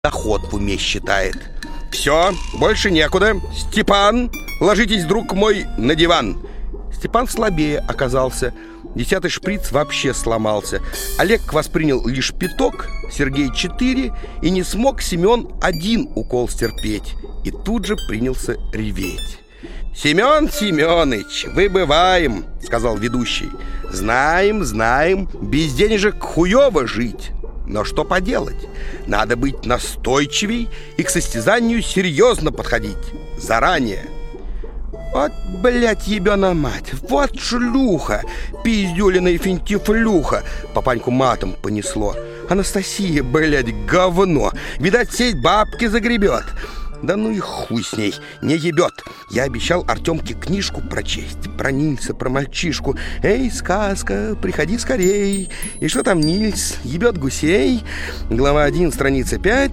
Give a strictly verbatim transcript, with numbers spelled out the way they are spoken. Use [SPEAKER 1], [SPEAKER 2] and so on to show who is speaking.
[SPEAKER 1] доход в уме считает. Все, больше некуда. Степан, ложитесь, друг мой, на диван. Степан слабее оказался. Десятый шприц вообще сломался. Олег воспринял лишь пяток, Сергей четыре, и не смог Семен один укол стерпеть. И тут же принялся реветь. «Семен Семеныч, выбываем», — сказал ведущий. «Знаем, знаем, без денежек хуёво жить. Но что поделать? Надо быть настойчивей и к состязанию серьезно подходить. Заранее». «Вот, блядь, ебёна мать, вот шлюха, пиздюлина и финтифлюха!» Папаньку матом понесло. «Анастасия, блядь, говно! Видать, сеть бабки загребет!» «Да ну и хуй с ней, не ебет. Я обещал Артемке книжку прочесть. Про Нильса, про мальчишку. Эй, сказка, приходи скорей. И что там Нильс? Ебет гусей?» Глава один, страница пять.